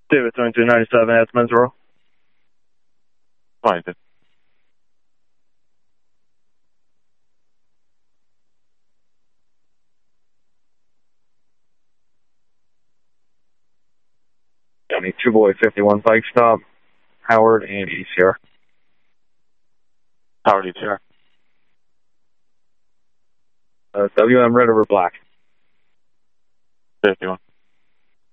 David 2297 at Mensboro. Fine. County 2 Boy 51 bike stop, Howard and ECR. Howard ECR. WM red over black. 51.